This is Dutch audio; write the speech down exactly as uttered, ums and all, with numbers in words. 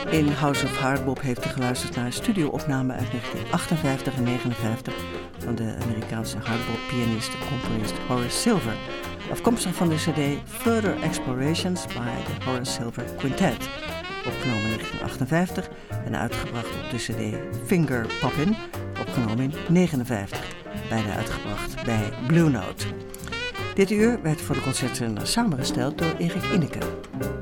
In House of Hardbop heeft u geluisterd naar een studio-opname uit negentien achtenvijftig en negenenvijftig van de Amerikaanse hardbop-pianist en componist Horace Silver, afkomstig van de cd Further Explorations by the Horace Silver Quintet, opgenomen in negentien achtenvijftig en uitgebracht op de cd Finger Poppin', opgenomen in negentien negenenvijftig, beide uitgebracht bij Blue Note. Dit uur werd voor de concertzender samengesteld door Erik Inneke.